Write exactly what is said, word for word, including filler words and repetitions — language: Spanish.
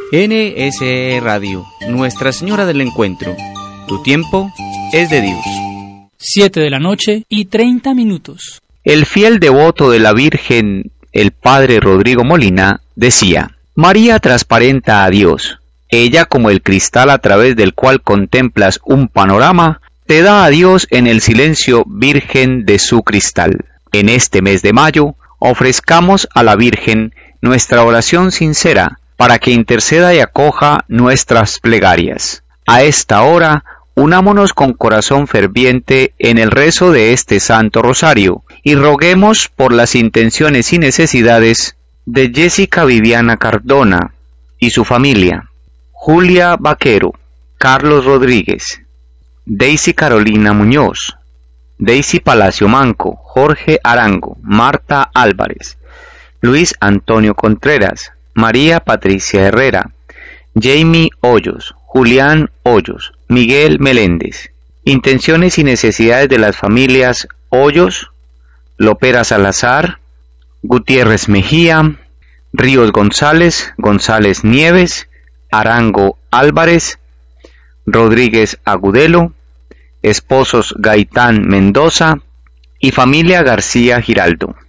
N S E Radio, Nuestra Señora del Encuentro. Tu tiempo es de Dios. Siete de la noche y treinta minutos. El fiel devoto de la Virgen, el padre Rodrigo Molina, decía: María transparenta a Dios. Ella, como el cristal a través del cual contemplas un panorama, te da a Dios en el silencio virgen de su cristal. En este mes de mayo, ofrezcamos a la Virgen nuestra oración sincera para que interceda y acoja nuestras plegarias. A esta hora, unámonos con corazón ferviente en el rezo de este Santo Rosario y roguemos por las intenciones y necesidades de Jessica Viviana Cardona y su familia, Julia Vaquero, Carlos Rodríguez, Daisy Carolina Muñoz, Daisy Palacio Manco, Jorge Arango, Marta Álvarez, Luis Antonio Contreras, María Patricia Herrera, Jamie Hoyos, Julián Hoyos, Miguel Meléndez. Intenciones y necesidades de las familias Hoyos, Lopera Salazar, Gutiérrez Mejía, Ríos González, González Nieves, Arango Álvarez, Rodríguez Agudelo, esposos Gaitán Mendoza y familia García Giraldo.